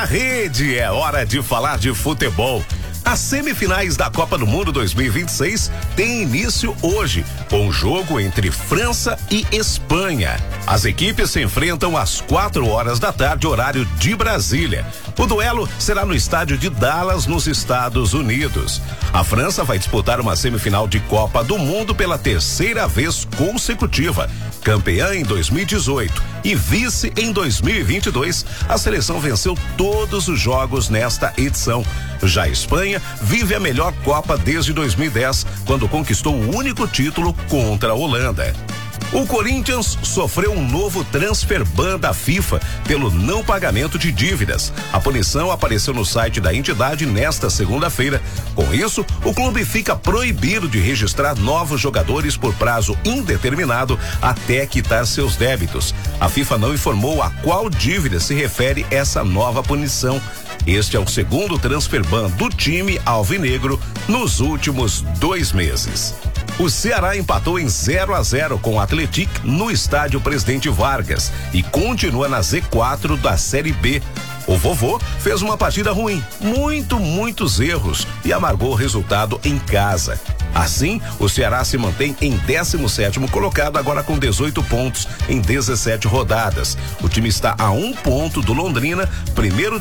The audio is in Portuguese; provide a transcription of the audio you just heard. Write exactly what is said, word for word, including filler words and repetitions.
rede, é hora de falar de futebol. As semifinais da Copa do Mundo dois mil e vinte e seis têm início hoje, com o jogo entre França e Espanha. As equipes se enfrentam às quatro horas da tarde, horário de Brasília. O duelo será no estádio de Dallas, nos Estados Unidos. A França vai disputar uma semifinal de Copa do Mundo pela terceira vez consecutiva. Campeã em dois mil e dezoito e vice em dois mil e vinte e dois, a seleção venceu todos os jogos nesta edição. Já a Espanha vive a melhor Copa desde dois mil e dez, quando conquistou o único título contra a Holanda. O Corinthians sofreu um novo transfer ban da FIFA pelo não pagamento de dívidas. A punição apareceu no site da entidade nesta segunda-feira. Com isso, o clube fica proibido de registrar novos jogadores por prazo indeterminado até quitar seus débitos. A FIFA não informou a qual dívida se refere essa nova punição. Este é o segundo transfer ban do time alvinegro nos últimos dois meses. O Ceará empatou em zero a zero com o Atlético no estádio Presidente Vargas e continua na Z quatro da Série B. O Vovô fez uma partida ruim, muito, muitos erros e amargou o resultado em casa. Assim, o Ceará se mantém em décimo sétimo colocado, agora com dezoito pontos em dezessete rodadas. O time está a um ponto do Londrina, primeiro